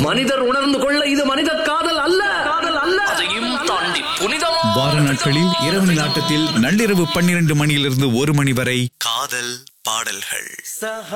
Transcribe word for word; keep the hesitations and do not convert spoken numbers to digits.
மனிதர் உணர்ந்து கொள்ள இது மனித காதல் அல்ல, காதல் அல்ல, அதையும் தாண்டி புனிதம். வார நாட்களில் இரவு நிலாட்டத்தில் நள்ளிரவு பன்னிரண்டு மணியிலிருந்து ஒரு மணி வரை காதல் பாடல்கள்.